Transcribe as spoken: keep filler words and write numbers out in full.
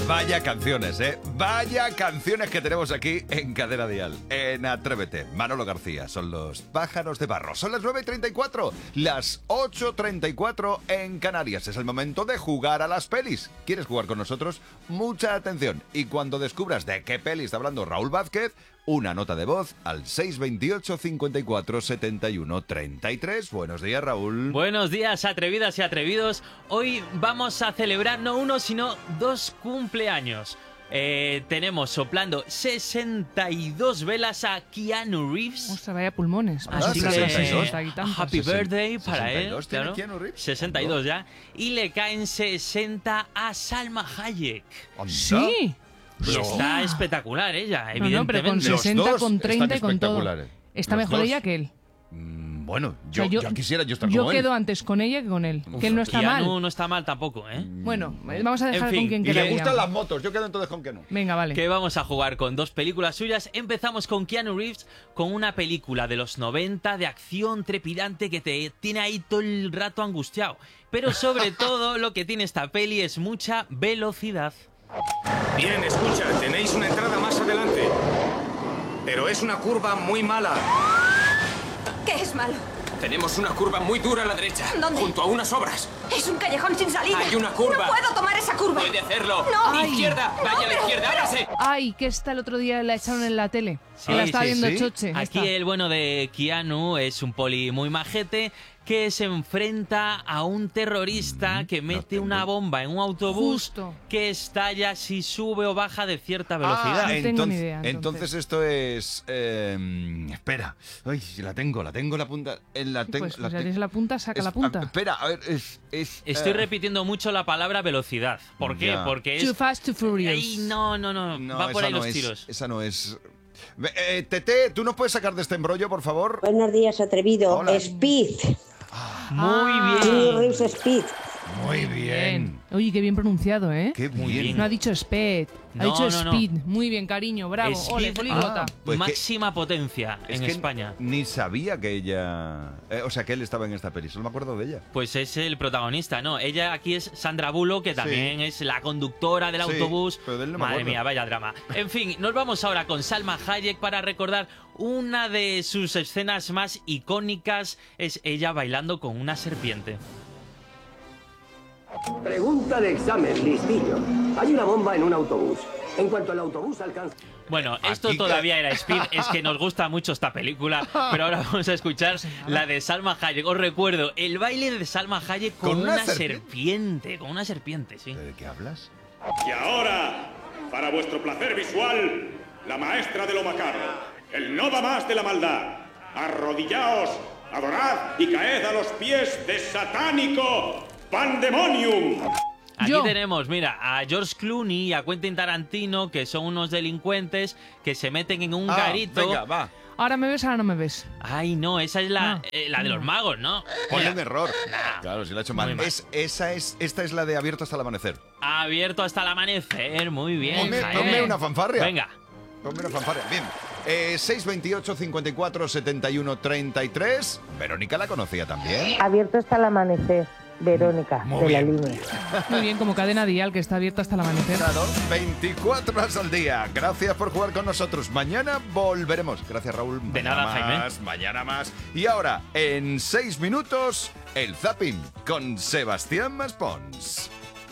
Vaya canciones, ¿eh? Vaya canciones que tenemos aquí en Cadena Dial, en Atrévete. Manolo García, son los Pájaros de Barro. Son las nueve y treinta y cuatro, las ocho y treinta y cuatro en Canarias. Es el momento de jugar a las pelis. ¿Quieres jugar con nosotros? Mucha atención. Y cuando descubras de qué peli está hablando Raúl Vázquez, una nota de voz al seis veintiocho, cincuenta y cuatro, setenta y uno, treinta y tres. Buenos días, Raúl. Buenos días, atrevidas y atrevidos. Hoy vamos a celebrar no uno, sino dos cumpleaños. Eh, tenemos soplando sesenta y dos velas a Keanu Reeves. Ostras, vaya pulmones. Ah, Así sesenta y dos. que happy birthday para él. sesenta y dos tiene Claro. Keanu Reeves. sesenta y dos ya. Y le caen sesenta a Salma Hayek. Anda. Sí. Y está espectacular ella, No, no, pero con evidentemente. Los sesenta, dos con treinta y están con todo. espectaculares. Está Los mejor dos. ella que él. Mm, Bueno, yo, O sea, yo quisiera yo estar yo como él. quedo antes con ella que con él. Uf, que él no está Keanu mal. no está mal tampoco, ¿eh? Bueno, vamos a dejar En fin, con quien Y quede. le gustan digamos. las motos, yo quedo entonces con que no. Venga, vale. Que vamos a jugar con dos películas suyas. Empezamos con Keanu Reeves, con una película de los noventa de acción trepidante que te tiene ahí todo el rato angustiado. Pero sobre todo lo que tiene esta peli es mucha velocidad. Bien, escucha, tenéis una entrada más adelante. Pero es una curva muy mala. ¿Qué es malo? Tenemos una curva muy dura a la derecha. ¿Dónde? Junto a unas obras. Es un callejón sin salida. Hay una curva. No puedo tomar esa curva. Puede hacerlo. No. Ay. Izquierda, No, vaya a la pero- izquierda, pero- ábrase. Ay, que esta el otro día la echaron en la tele. Sí, que la estaba sí, viendo sí. Choche. Aquí esta. el bueno de Keanu es un poli muy majete que se enfrenta a un terrorista que mete tengo- una bomba en un autobús Justo. que estalla si sube o baja de cierta velocidad. Ah, No tengo entonces, ni idea, entonces. entonces esto es... eh, espera. Ay, la tengo, la tengo la punta. En la tengo, Pues, la pues ya te- tienes la punta, saca es- la punta. ah, espera, a ver, es... es Estoy eh, repitiendo mucho la palabra velocidad. ¿Por qué? Ya. Porque Too es... fast, too furious. Ay, no, no, no, No, va por esa ahí no los es, tiros. Esa no es... Ve- Eh, Tete, ¿tú nos puedes sacar de este embrollo, por favor? Buenos días, atrevido. Hola. Speed. Muy Ah. Keanu bien. Reeves Speed. Muy bien. Oye, qué bien pronunciado, ¿eh? Qué Muy bien. bien. No ha dicho speed, ha No, dicho no, no. speed. Muy bien, cariño, bravo. Ole, Speed. políglota. Ah, pues que- Máxima potencia Es en que España. ni sabía que ella... eh, o sea, que él estaba en esta peli. Solo me acuerdo de ella. Pues es el protagonista, ¿no? Ella aquí es Sandra Bullock, que también es la conductora del Sí, autobús. pero de él no me Madre acuerdo. mía, vaya drama. En fin, nos vamos ahora con Salma Hayek para recordar una de sus escenas más icónicas. Es ella bailando con una serpiente. Pregunta de examen, listillo. Hay una bomba en un autobús. En cuanto el autobús alcanza... Bueno, esto Aquí que- todavía era Speed, es que nos gusta mucho esta película, pero ahora vamos a escuchar la de Salma Hayek. Os recuerdo, el baile de Salma Hayek con, ¿Con una una serpiente? serpiente, con una serpiente, sí. ¿De qué hablas? Y ahora, para vuestro placer visual, la maestra de lo macabro, el no va más de la maldad. Arrodillaos, adorad y caed a los pies de satánico Pandemonium. Aquí Yo. tenemos, mira, a George Clooney y a Quentin Tarantino, que son unos delincuentes que se meten en un Ah, garito. venga, va. Ahora me ves, ahora no me ves. Ay, no, esa es la, Ah. eh, la de los magos, ¿no? Ponle Mira, un error. Claro, si lo ha hecho mal. Muy mal. Es, esa es, esta es la de Abierto hasta el amanecer. abierto hasta el amanecer, muy bien. Ponme, Jaime. ponme una fanfarria. Venga. Ponme una fanfarria. Bien. Eh, seis veintiocho, cincuenta y cuatro, setenta y uno, treinta y tres. Verónica la conocía también. Abierto hasta el amanecer. Verónica, Muy de la bien. línea. Muy bien, como cadena dial que está abierta hasta el amanecer. Claro, veinticuatro horas al día. Gracias por jugar con nosotros. Mañana volveremos. Gracias, Raúl. De Mañana nada, Jaime. más, mañana más. Y ahora, en seis minutos, el Zapping con Sebastián Maspons.